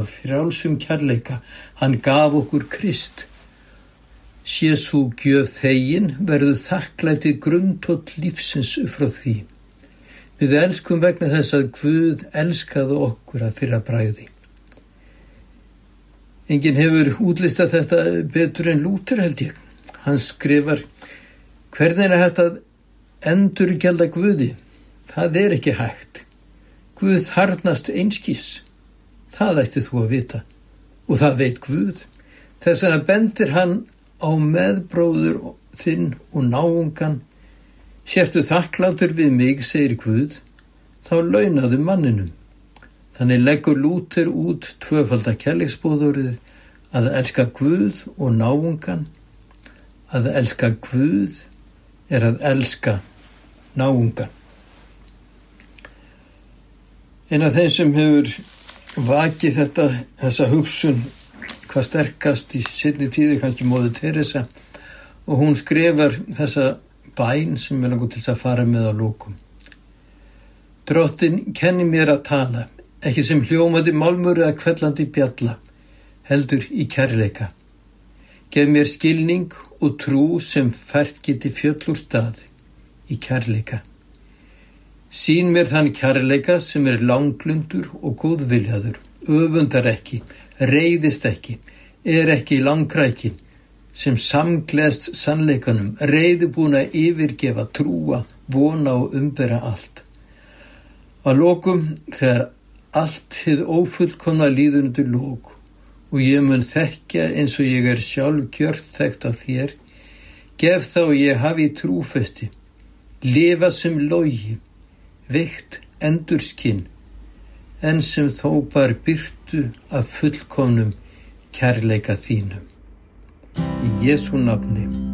af frjálsum kærleika. Hann gaf okkur Krist. Sé sú gjöf þegin verður þakklæti grundtóll lífsins frá því. Við elskum vegna þess að Guð elskaði okkur að fyrra bragði. Enginn hefur útlistað þetta betur en Lúther, held ég. Hann skrifar: hvernig er hægt að endurgjalda Guði? Það er ekki hægt. Guð þarfnast einskis. Það ætti þú að vita. Og það veit Guð. Þess vegna bendir hann á meðbróður þinn og náungan. Sértu þakklátur við mig, segir Guð, þá launaðu manninum. Þannig leggur Lúther út tvöfalda kærleiksboðorðið, að elska Guð og náungan. Að elska Guð er að elska náungan. Einn af þeim sem hefur vakið þessa hugsun hvað sterkast í seinni tíði, kannski móðir Teresa, og hún skrifar þessa bæn sem er langur til að fara með að lokum. Drottinn, kenni mér að tala, ekki sem hljómandi málmur eða hvellandi bjalla, heldur í kærleika. Gef mér skilning og trú sem fært geti fjöll úr stað í kærleika. Sýn mér þann kærleika sem er langlundur og góðviljaður, öfundar ekki, reiðist ekki, er ekki langræki, sem samgleðst sannleikanum, reiðubúin að yfirgefa, trúa, vona og umbera allt. Að lokum, þegar allt hið ófullkomna líður undir lok og ég mun þekkja eins og ég er sjálf gjört þekkt af þér, gef þá ég hafi trúfesti, lifa sem logi, veikt endurskinn, en sem þó bar birtu af fullkomnum kærleika þínum. Í Jesú nafni.